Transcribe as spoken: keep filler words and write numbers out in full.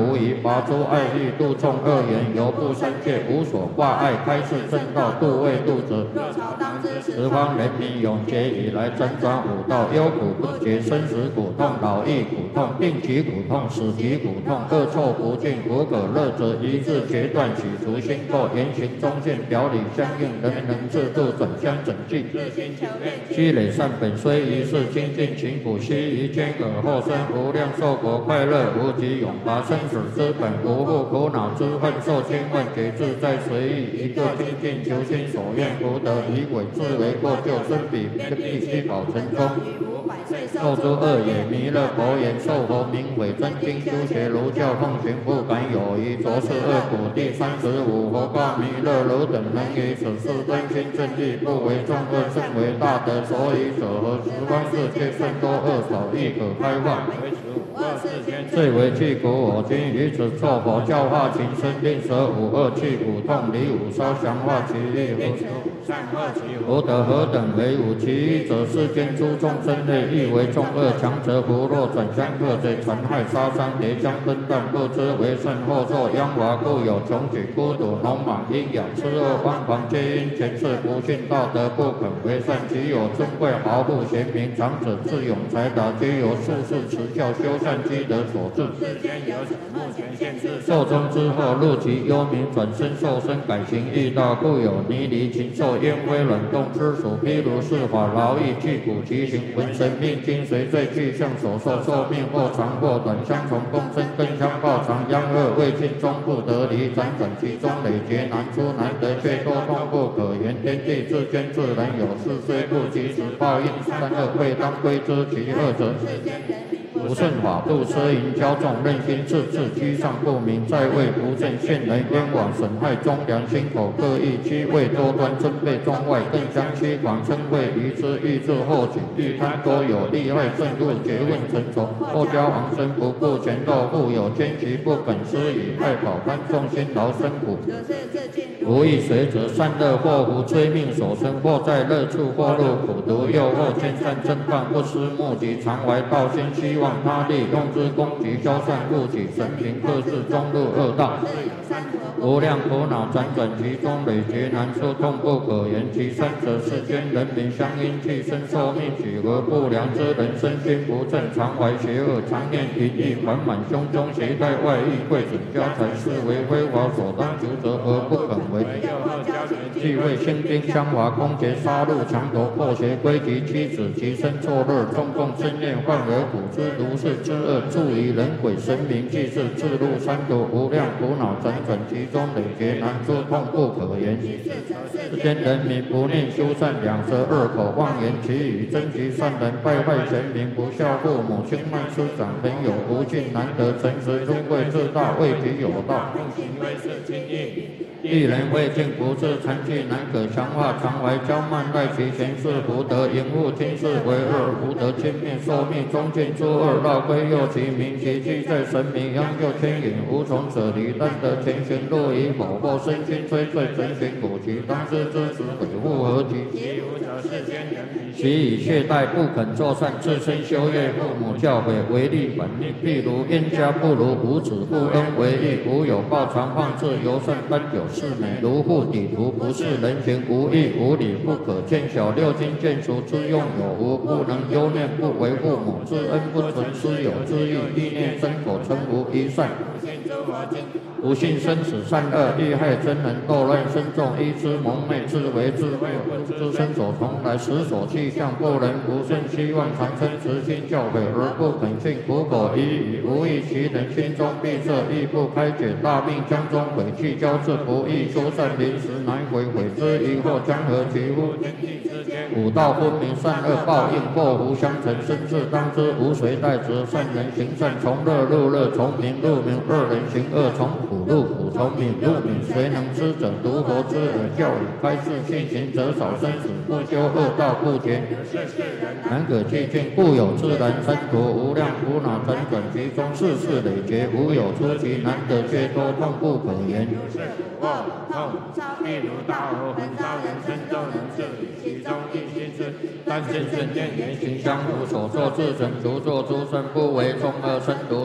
不疑，拔诸爱欲，度众恶言，犹不生戒，无所挂碍，开示正道，度未度者。 若朝当知十方人民永劫以来辗转五道，忧苦不绝，生死苦痛，老易苦痛，病疾苦痛，死疾苦痛，恶臭不尽，无可乐者，一字决断，洗除心垢，言行中性，表里相应，人人自度，转相整净。 日心求愿， 积累善本，虽一世精进勤苦，须臾间尔后生无量寿国快乐无极，永拔生死之本，无复苦恼之恨，受亲问解自在随意，一个精进求心所愿，福德以鬼自为过救生彼，必须保成中。受诸恶也，弥勒佛言：受佛名为真经，修学儒教，奉行不敢有疑。着是恶苦第三十五，佛告弥勒：汝等能于此事真心正义，不为众恶，甚为大德。所以者何？十方世界甚多恶少，亦可开化。最为具苦，我今于此作佛教化情深，令舍五恶去苦痛，离五烧降化其意。福德何等为五？其一者，世间诸众生类，亦为众恶，强者福若转相克贼，残害杀伤，叠将分断，不知为甚，后受殃华，故有穷举、孤独、农莽、阴阳、痴恶、妄狂，皆因前世不信道德，不肯为善。其有尊贵豪富贤明，长者智勇才达，皆由术士持教修善积德所致。 世间有此目前现世， 寿终之后，入其幽冥，转身受身，改行易道，故有泥离禽兽、烟灰冷冻之属。譬如是法，劳役具骨其形，魂神命精随罪具象所受，寿命或长或短，相从共生，更相报长。殃恶未尽，终不得离，辗转其中，累劫难出，难得却多痛不可言。天地之间，自然有事，虽不及时报应，善恶未当归之。其二者，不顺法度，奢淫骄纵，任心自治，居上不明，在位不正，陷人冤枉，损害忠良，心口各异，欺位多端，尊卑中外，更相欺狂，称谓愚痴，欲治后举，欲贪多有，利害甚入，诘问成仇，后交往生，不顾前斗，富有奸奇，不肯施以爱宝贪，众心劳生苦。无益随者，善恶祸福，追命所生，或在乐处，或入苦毒，又或见善正犯，不思目的，常怀道心，希望他利，用之攻击，消散误己，神明克制，终入恶道。无量苦恼辗转其中，累劫难出，痛不可言。其三者，世间人民相因气生寿命举而不良之人，身心不正，常怀邪恶，常念淫欲，缓满胸中，携带外遇，贵损家财，是为非法所当求者而不肯为。既为兴兵相华，攻劫杀戮，强夺破邪归及妻子，其身作乐，中共真念，患而苦之如是之恶，助于人鬼神明，既是自入三途，无量苦恼辗转其中，累劫难出，痛不可言。世间人民不念修善，两舌恶口，妄言其语，争其善人，败坏贤明，不孝父母，轻慢师长，朋友不敬，难得诚实，尊贵自大，为己有道，用行为是轻易。一人未尽不治，残疾难可强化，常怀骄慢，赖其前世福德，淫恶今世为恶，福德轻灭，寿命终尽诸恶，绕归右其名，其迹在神明，央就牵引，无从舍离，但得前行路以否，或身心摧罪，神行苦其当知之时，悔复何及？其无者世间人民，其以懈怠，不肯作善，自身修业，父母教诲，为利反逆。譬如冤家不如无子，不恩为义，无有报常放置，尤甚奔久。是美如护底图，不是人行，无义无理，不可见小。六经见熟之用有无？不能忧念，不为父母之恩，不存师友之意，意念身口成无一善。不信生死善恶，利害真人，斗乱深重，依之蒙昧，自为自昧，不知身所从来，实所气象，不能不顺，希望长生慈心教诲，而不肯信，苦口一语，无益其人，心中闭塞，亦不开解，大病将中，悔气交至，不易修善，临时难悔，悔之疑惑，将何其乎？五道分明，善恶报应，祸福相承，生至当知，无谁代责。善人行善，从乐入乐，从明入明；恶人行恶，从苦入苦，从敏入敏。谁能知者？独佛之耳教语，开示信行者少生死，不修恶道不绝。难可计尽，故有自然三途，无量苦恼辗转其中，世事累劫，无有出奇，难得却多，痛不可言。譬如大火焚烧人身，就能治理其中一心事。但见圣见言行相互所作，自成独作诸身，不为众恶生毒。